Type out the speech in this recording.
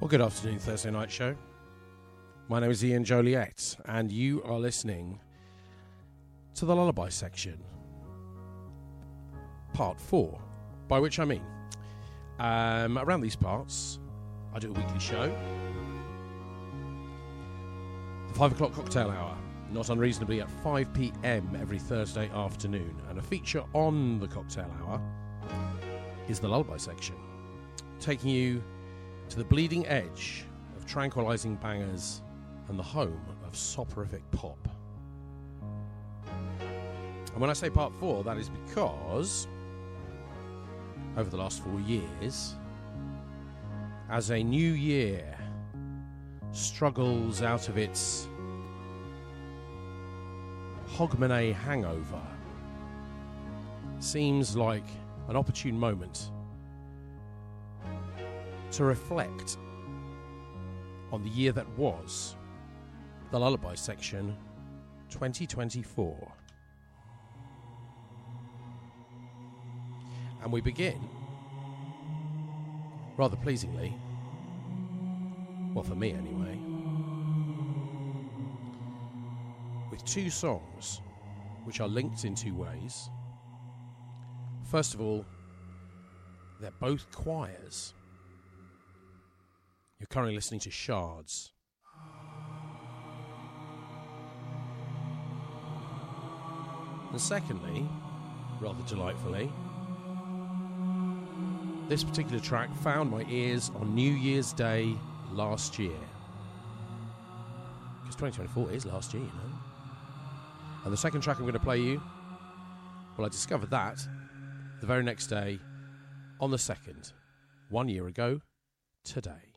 Well, good afternoon, Thursday Night Show. My name is Ian Joliet, and you are listening to the Lullaby section, part 4, by which I mean, around these parts, I do a weekly show, the 5 o'clock cocktail hour, not unreasonably at 5 p.m. every Thursday afternoon, and a feature on the cocktail hour is the Lullaby section, taking you to the bleeding edge of tranquilizing bangers and the home of soporific pop. And when I say part 4, that is because over the last 4 years, as a new year struggles out of its Hogmanay hangover, seems like an opportune moment to reflect on the year that was the Lullaby section 2024. And we begin, rather pleasingly, well, for me anyway, with 2 songs which are linked in 2 ways. First of all, they're both choirs. You're currently listening to Shards. And secondly, rather delightfully, this particular track found my ears on New Year's Day last year. Because 2024 is last year, you know. And the second track I'm going to play you, well, I discovered that the very next day, on the 2nd, 1 year ago, today.